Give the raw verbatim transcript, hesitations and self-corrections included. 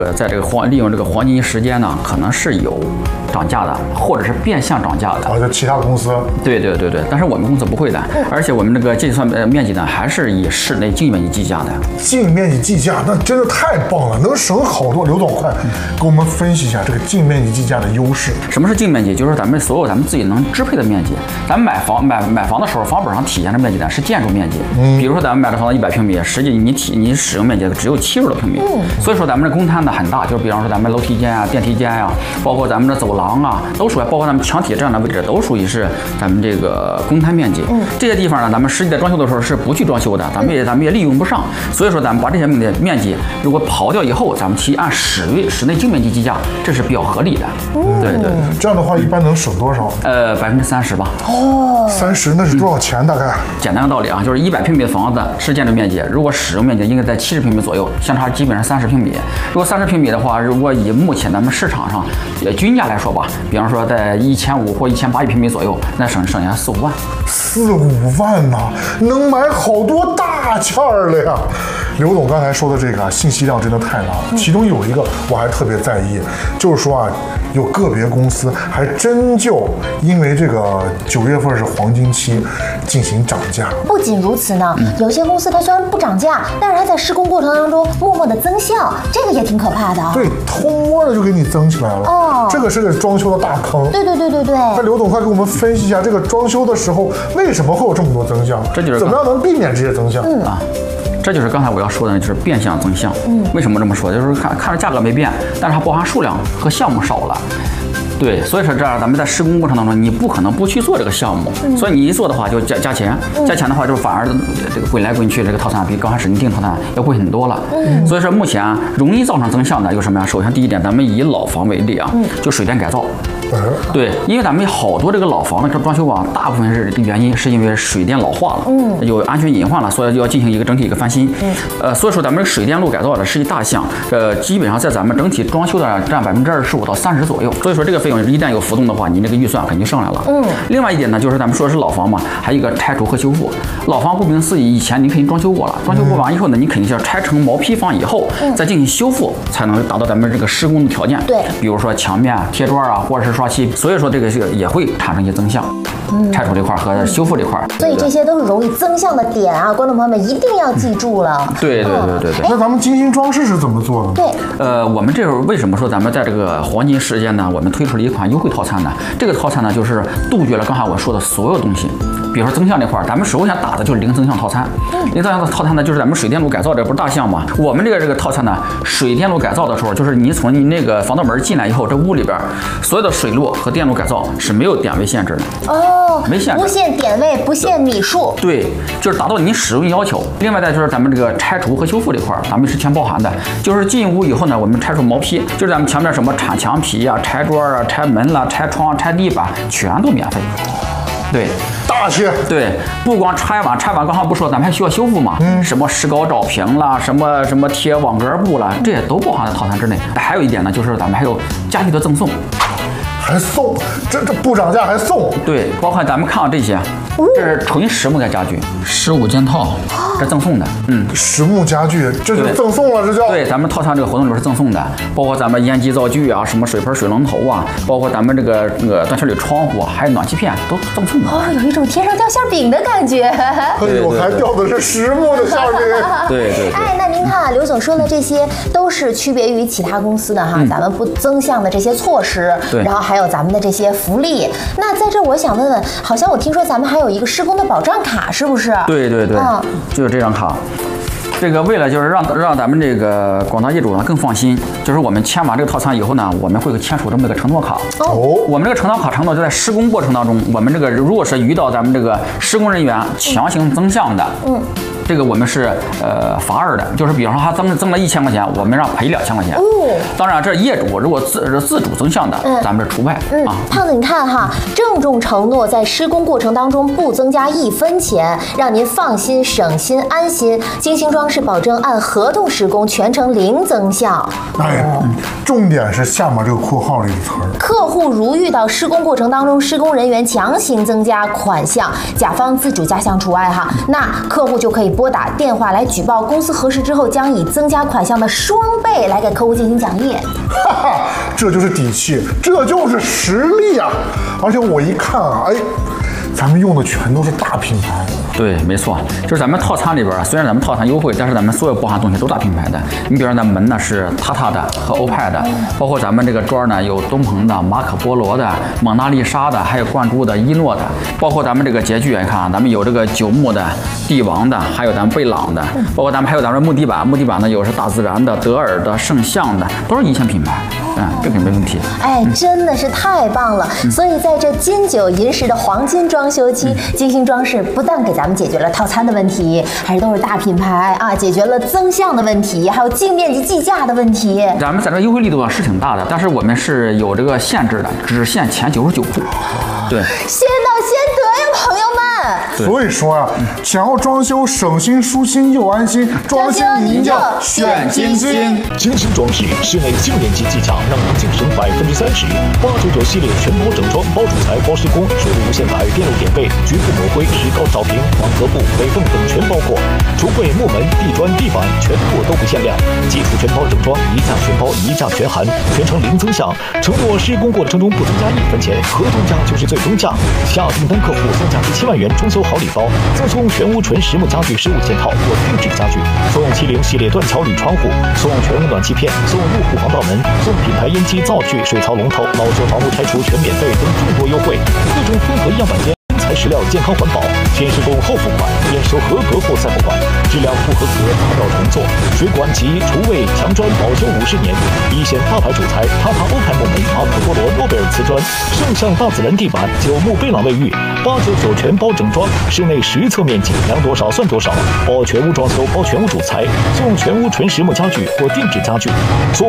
呃，在这个黄利用这个黄金时间呢，可能是有涨价的，或者是变相涨价的。 啊，就其他公司。 对对对对，但是我们公司不会的，而且我们这个计算呃面积呢，还是以室内净面积计价的。 净面积计价，那真的太棒了，能省好多。刘总，快给我们分析一下这个净面积计价的优势。 什么是净面积？就是咱们所有咱们自己能支配的面积。咱们买房买买房的时候，房本上体现的面积呢是建筑面积。嗯，比如说咱们买的房子一百平米，实际你体你使用面积只有七十多平米。嗯，所以说咱们的公摊呢很大，就是比方说咱们楼梯间啊、电梯间呀、啊，包括咱们的走廊啊，都属于包括咱们墙体这样的位置，都属于是咱们这个公摊面积。嗯，这些地方呢，咱们实际在装修的时候是不去装修的，咱们也咱们也利用不上。所以说咱们把这些面积如果刨掉以后，咱们去按室内室内净面积计价，这是比较合理的。嗯，对对。 这样的话，一般能省多少？ 呃，百分之三十吧。 哦，三十那是多少钱？大概？ 简单的道理啊，就是一百平米的房子是建筑面积，如果使用面积应该在七十平米左右，相差基本上三十平米。如果三十平米的话，如果以目前咱们市场上呃均价来说吧，比方说在一千五或一千八一平米左右，那省省下四五万。 四五万呐、啊，能买好多大件儿了呀！刘总刚才说的这个信息量真的太大了，其中有一个我还特别在意，就是说啊，有个别公司还真就因为这个九月份是黄金期进行涨价。 不仅如此呢，嗯、有些公司它虽然不涨价，但是它在施工过程当中默默的增效，这个也挺可怕的。 对，偷摸的就给你增起来了。哦，这个是个装修的大坑。 对对对对对。 那刘总快给我们分析一下，这个装修的时候为什么会有这么多增项？ 这就是怎么样能避免这些增项？嗯啊。 这就是刚才我要说的，就是变相增项。嗯，为什么这么说？就是看看着价格没变，但是它包含数量和项目少了。对，所以说这样咱们在施工过程当中，你不可能不去做这个项目，嗯、所以你一做的话就加加钱，加钱的话就反而这个滚来滚去，这个套餐比刚开始你订套餐要贵很多了。嗯，所以说目前容易造成增项的有什么呀？首先第一点，咱们以老房为例啊，就水电改造。对，因为咱们好多这个老房的装修啊，大部分是原因是因为水电老化了，嗯，有安全隐患了，所以要进行一个整体一个翻新。嗯，呃，所以说咱们水电路改造的是一大项，呃，基本上在咱们整体装修的占百分之二十五到三十左右。所以说这个费用一旦有浮动的话，你这个预算肯定上来了。嗯，另外一点呢，就是咱们说的是老房嘛，还有一个拆除和修复。老房顾名思义，以前你肯定装修过了，装修过完以后呢，你肯定是要拆成毛坯房以后，嗯、再进行修复，才能达到咱们这个施工的条件。对，比如说墙面、贴砖啊，或者是刷漆。所以说这个是也会产生一些增项，嗯、拆除这块和修复这块。 所以这些都是容易增项的点啊，观众朋友们一定要记住了。 嗯、对对对对对。 那咱们精心装饰是怎么做的？ 对， 呃，我们这时候为什么说咱们在这个黄金时间呢？我们推出了一款优惠套餐呢？这个套餐呢，就是杜绝了刚才我说的所有东西。比如说增项这块，咱们首先打的就是零增项套餐。零增项的套餐呢，就是咱们水电路改造这不是大项嘛？我们这个这个套餐呢，水电路改造的时候，就是你从你那个防盗门进来以后，这屋里边所有的水路和电路改造是没有点位限制的。哦，没限制， 不限点位，不限米数。 对，就是达到你使用要求。另外再就是咱们这个拆除和修复这块，咱们是全包含的。就是进屋以后呢，我们拆除毛坯，就是咱们墙面什么铲墙皮呀、拆砖啊、拆门啦、拆窗、拆地板，全都免费。对， 大气。 对，不光拆完，拆完刚才不说，咱们还需要修复嘛？嗯，什么石膏罩屏啦，什么什么贴网格布啦，这些都包含在套餐之内。还有一点呢，就是咱们还有家具的赠送。 还送，这这不涨价还送？ 对，包括咱们看到这些，这是纯实木的家具，十五件套，这赠送的。嗯， 实木家具这就赠送了，这叫。 对，咱们套餐这个活动里是赠送的，包括咱们烟机灶具啊，什么水盆、水龙头啊，包括咱们这个那个断气铝窗户，还有暖气片，都赠送的。 哦，有一种天上掉馅饼的感觉。 哎呦，还掉的是实木的馅饼。 对对。 哎，那您看啊，刘总说的这些都是区别于其他公司的哈，嗯、咱们不增项的这些措施，对，然后还有咱们的这些福利。那在这我想问问，好像我听说咱们还有一个施工的保障卡，是不是？ 对对对，嗯，就是这张卡。这个为了就是让让咱们这个广大业主呢更放心，就是我们签完这个套餐以后呢，我们会签署这么一个承诺卡。哦，我们这个承诺卡承诺就在施工过程当中，我们这个如果是遇到咱们这个施工人员强行增项的，嗯。这个我们是呃罚二的，就是比方说他增增了一千块钱，我们让赔两千块钱。哦，当然这业主如果自自主增项的，嗯、咱们是除外。 嗯啊，胖子，你看哈，郑重承诺在施工过程当中不增加一分钱，让您放心、省心、安心。精心装饰保证按合同施工，全程零增项。 哎，嗯、重点是下面这个括号里的词儿。 客户如遇到施工过程当中施工人员强行增加款项，甲方自主加项除外哈，那客户就可以不拨打电话来举报，公司核实之后将以增加款项的双倍来给客户进行奖励。 哈哈，这就是底气，这就是实力啊！而且我一看啊，哎，咱们用的全都是大品牌。 对，没错，就是咱们套餐里边啊，虽然咱们套餐优惠，但是咱们所有包含东西都大品牌的。你比如说咱门呢是塔塔的和欧派的，包括咱们这个桌呢有东鹏的、马可波罗的、蒙娜丽莎的，还有灌注的、一诺的，包括咱们这个洁具，你看啊，咱们有这个九牧的、帝王的，还有咱们贝朗的，包括咱们还有咱们木地板，木地板呢有是大自然的、德尔的、圣象的，都是一线品牌，嗯，这个没问题。 哎，真的是太棒了！嗯、所以在这金九银十的黄金装修期，嗯、金星装饰不但给咱们解决了套餐的问题，还是都是大品牌啊，解决了增项的问题，还有净面积计价的问题。 咱们在这优惠力度啊是挺大的，但是我们是有这个限制的，只限前九十九户。对， 先到先得呀，朋友们。 所以说啊，想要装修省心、舒心又安心，装修您就选金星。 金星装饰室内净面积计价让您节省百分之三十。八九九系列全包整装、包主材、包施工，水路无限改、电路点背、局部抹灰、石膏扫平、网格布、北缝等全包括。橱柜、木门、地砖、地板全部都不限量。基础全包整装，一价全包，一价全含，全程零增项。承诺施工过程中不增加一分钱，合同价就是最终价。下订单客户送价值七万元装修好礼包，赠送全屋纯实木家具十五件套或定制家具，送七零系列断桥铝窗户，送全屋暖气片，送入户防盗门，送品牌烟机、灶具、水槽龙头、老旧房屋拆除全免费等众多优惠，各种混合样板间。材石料健康环保，先施工后付款，验收合格后再付款，质量不合格打掉重做。水管及厨卫墙砖保修五十年，一线大牌主材塔塔欧派木门、马可波罗诺贝尔瓷砖，圣象大自然地板，九牧贝朗卫浴，八九九全包整装，室内实测面积量多少算多少，包全屋装修，包全屋主材，送全屋纯实木家具或定制家具，送